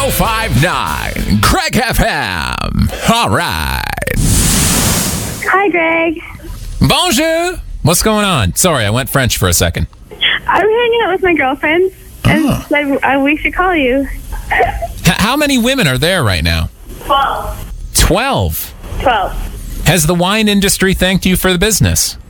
1059 Greg FM. All right. Hi, Greg. Bonjour. What's going on? Sorry, I went French for a second. I'm hanging out with my girlfriends and said we should call you. How many women are there right now? 12. 12. 12. Has the wine industry thanked you for the business?